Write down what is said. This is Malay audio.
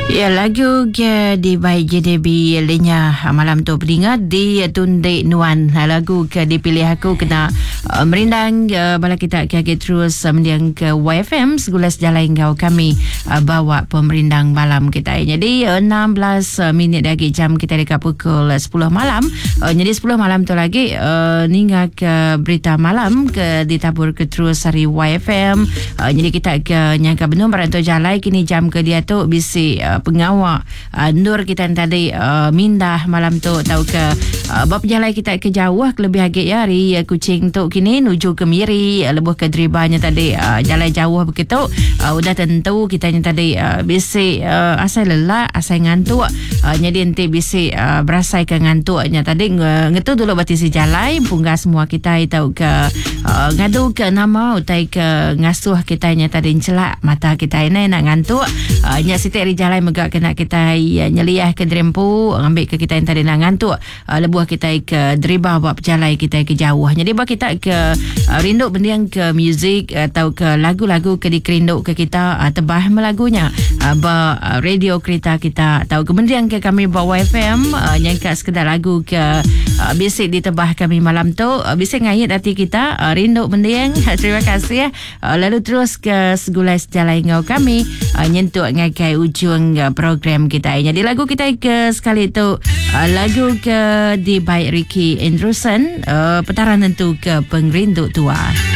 Ya, lagu ke di baik JDB lenya malam tu pendengar di Tunde Nuan. Lagu ke dipilih aku kena merindang bala kita ke terus mendiang ke YFM segulas jalan kau kami bawa pemerindang malam kita. Jadi 16 minit lagi jam kita dekat pukul 10 malam. Jadi 10 malam tu lagi ninggal ke berita malam ke ditabur ke terus hari YFM. Jadi kita ke nyangka benung berantau jalan kini jam ke dia tu bisi pengawal Nur kita tadi mindah malam tu tahu ke bab jalan kita ke jauh lebih agak ya hari Kuching tu kini nuju ke Miri lebuh ke Dribanya tadi jalan jauh begitu udah tentu kita tadi bisi asal lelah asal ngantuk jadi nanti bisi berasai ke ngantuknya tadi ngetu dulu bati si jalan punggah semua kita tahu ke ngadu ke nama utai ke ngasuh kitanya tadi celak mata kita ini nak ngantuk nya siti hari jalan megak kena kita nyeliah ke drempu ambil ke kita yang tadi nak ngantuk lebuah kita ke driba buat jalan kita ke jauh jadi buat kita ke rindu bendiang ke muzik atau ke lagu-lagu ke dikerinduk ke kita tebah melagunya radio kereta kita atau kemudian ke kami bawa FM nyangka sekedar lagu ke bisik ditebah kami malam tu bisik ngayat hati kita rindu bendiang terima kasih lalu terus ke segulas jalan ngau kami nyentuh ngakai ujung program kita. Jadi lagu kita ke sekali itu lagu ke di by Ricky Andrewson petaran tentu ke Pengrindu Tua.